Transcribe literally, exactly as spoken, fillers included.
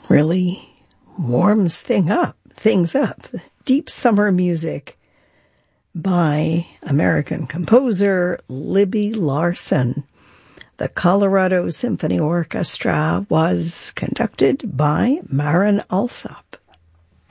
really warms thing up, things up. Deep Summer Music by American composer Libby Larsen. The Colorado Symphony Orchestra was conducted by Marin Alsop.